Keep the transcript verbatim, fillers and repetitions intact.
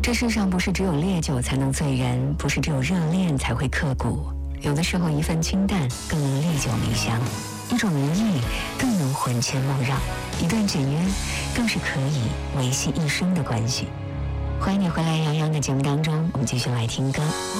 这世上不是只有烈酒才能醉人，不是只有热恋才会刻骨。有的时候，一份清淡更能历久弥香，一种无意更能魂牵梦绕，一段简约更是可以维系一生的关系。欢迎你回来，杨洋的节目当中，我们继续来听歌。